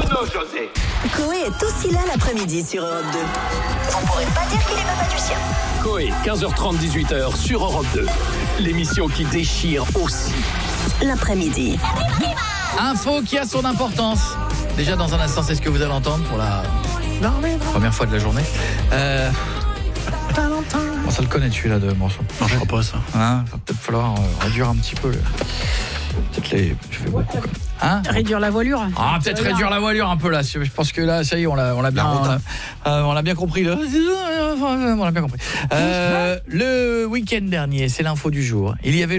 Arnaud, José. Coé est aussi là l'après-midi sur Europe 2. Vous pourrez pas dire qu'il est papa du sien. Coé, 15h30, 18h sur Europe 2. L'émission qui déchire aussi. L'après-midi. Info qui a son importance. Déjà dans un instant, c'est ce que vous allez entendre pour la première fois de la journée. Bon, ça le connaît celui-là de morceau. Non, je crois pas ça. Hein, va peut-être falloir réduire un petit peu. Peut-être je fais beaucoup. Hein, réduire la voilure. Ah, peut-être réduire la voilure un peu là. Je pense que là, ça y est, on l'a bien compris. Là. On l'a bien compris. Le week-end dernier, c'est l'info du jour. Il y avait